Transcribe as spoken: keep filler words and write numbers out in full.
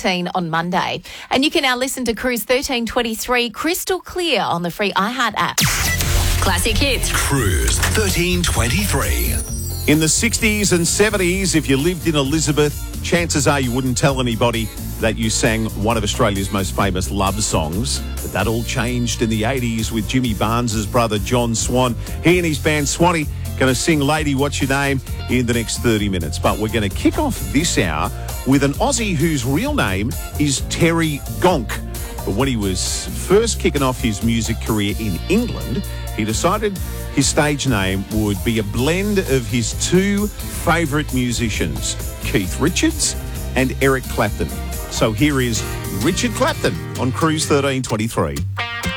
thirteen on Monday. And you can now listen to Cruise thirteen twenty-three crystal clear on the free iHeart app. Classic hits. Cruise thirteen twenty-three. In the sixties and seventies, if you lived in Elizabeth, chances are you wouldn't tell anybody that you sang one of Australia's most famous love songs. But that all changed in the eighties with Jimmy Barnes's brother, John Swan. He and his band Swanee going to sing Lady What's Your Name in the next thirty minutes. But we're going to kick off this hour with an Aussie whose real name is Terry Gonk. But when he was first kicking off his music career in England, he decided his stage name would be a blend of his two favourite musicians, Keith Richards and Eric Clapton. So here is Richard Clapton on Cruise thirteen twenty-three.